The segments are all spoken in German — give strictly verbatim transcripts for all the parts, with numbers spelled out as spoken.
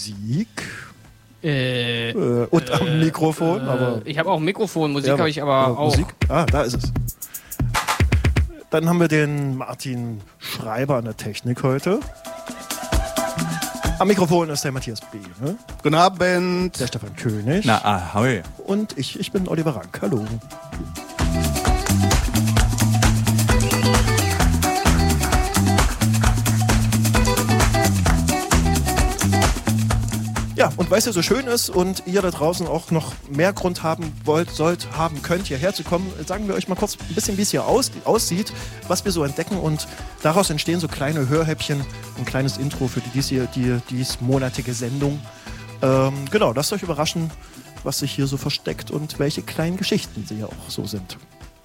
Musik Äh, äh, und äh, am Mikrofon. Äh, aber ich habe auch ein Mikrofon, Musik ja, habe ich aber äh, auch. Musik? Ah, da ist es. Dann haben wir den Martin Schreiber an der Technik heute. Am Mikrofon ist der Matthias B. Ne? Guten Abend. Der Stefan König. Na, ahoi. Und ich, ich bin Oliver Rank. Hallo. Ja, und weil es ja so schön ist und ihr da draußen auch noch mehr Grund haben wollt, sollt, haben könnt, hierher zu kommen, sagen wir euch mal kurz ein bisschen, wie es hier aus, aussieht, was wir so entdecken, und daraus entstehen so kleine Hörhäppchen, ein kleines Intro für die, dies hier, die diesmonatige Sendung. Ähm, genau, lasst euch überraschen, was sich hier so versteckt und welche kleinen Geschichten sie hier auch so sind.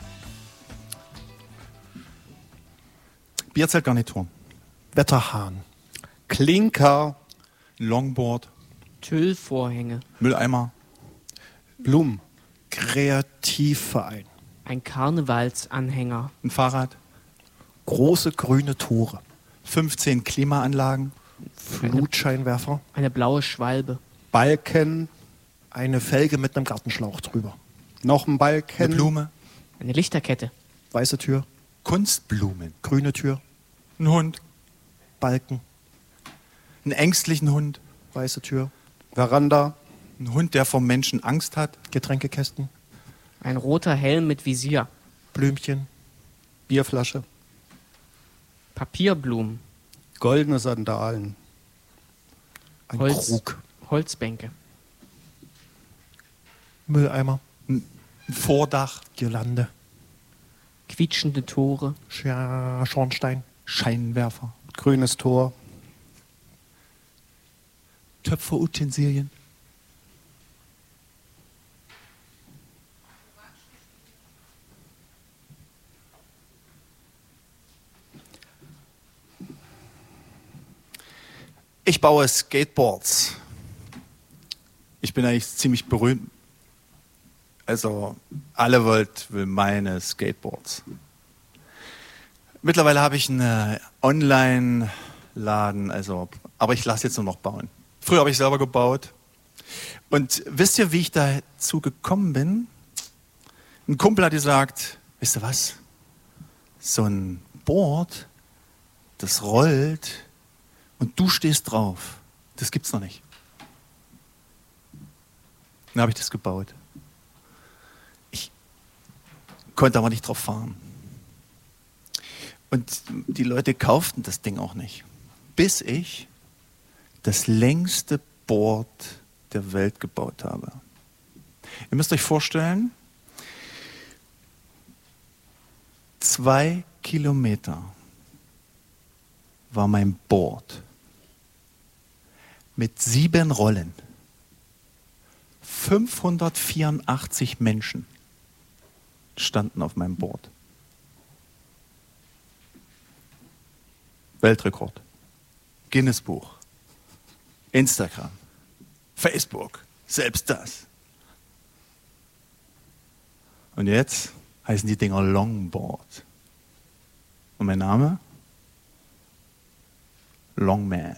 Bierzeltgarnituren. Wetterhahn. Klinker. Longboard. Tüllvorhänge. Mülleimer. Blumen. Kreativverein. Ein Karnevalsanhänger. Ein Fahrrad. Große grüne Tore. fünfzehn Klimaanlagen. Flutscheinwerfer. Eine blaue Schwalbe. Balken. Eine Felge mit einem Gartenschlauch drüber. Noch ein Balken. Eine Blume. Eine Lichterkette. Weiße Tür. Kunstblumen. Grüne Tür. Ein Hund. Balken. Einen ängstlichen Hund. Weiße Tür. Veranda. Ein Hund, der vor Menschen Angst hat. Getränkekästen. Ein roter Helm mit Visier. Blümchen. Bierflasche. Papierblumen. Goldene Sandalen. Ein Holz. Krug. Holzbänke. Mülleimer. Ein Vordach. Girlande. Quietschende Tore. Scha- Schornstein. Scheinwerfer. Grünes Tor. Töpferutensilien. Ich baue Skateboards. Ich bin eigentlich ziemlich berühmt. Also alle Welt will meine Skateboards. Mittlerweile habe ich einen Online-Laden, also, aber ich lasse jetzt nur noch bauen. Früher habe ich selber gebaut. Und wisst ihr, wie ich dazu gekommen bin? Ein Kumpel hat gesagt, wisst ihr was? So ein Board, das rollt und du stehst drauf. Das gibt's noch nicht. Dann habe ich das gebaut. Ich konnte aber nicht drauf fahren. Und die Leute kauften das Ding auch nicht. Bis ich das längste Board der Welt gebaut habe. Ihr müsst euch vorstellen, zwei Kilometer war mein Board mit sieben Rollen. fünfhundertvierundachtzig Menschen standen auf meinem Board. Weltrekord. Guinness-Buch. Instagram. Facebook. Selbst das. Und jetzt heißen die Dinger Longboard. Und mein Name? Longman.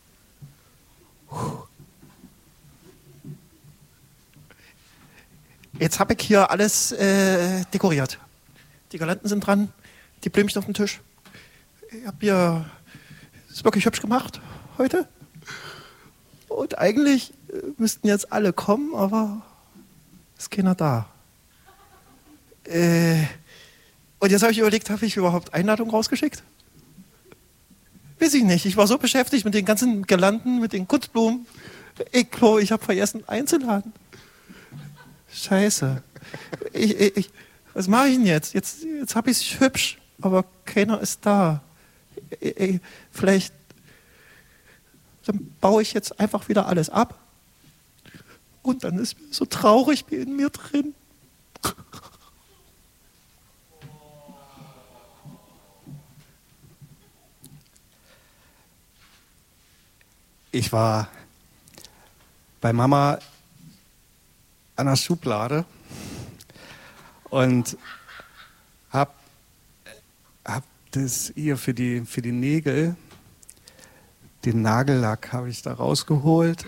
Jetzt habe ich hier alles äh, dekoriert. Die Girlanden sind dran, die Blümchen auf dem Tisch. Ich habe hier, ist wirklich hübsch gemacht heute. Und eigentlich äh, müssten jetzt alle kommen, aber ist keiner da. Äh, und jetzt habe ich überlegt, habe ich überhaupt Einladungen rausgeschickt? Weiß ich nicht. Ich war so beschäftigt mit den ganzen Girlanden, mit den Kunstblumen. Ich glaube, ich habe vergessen einzuladen. Scheiße. Ich, ich, ich, was mache ich denn jetzt? Jetzt, jetzt habe ich es hübsch, aber keiner ist da. Ich, ich, vielleicht dann baue ich jetzt einfach wieder alles ab. Und dann ist mir so traurig wie in mir drin. Ich war bei Mama an der Schublade und hab, hab das hier für die, für die Nägel, den Nagellack habe ich da rausgeholt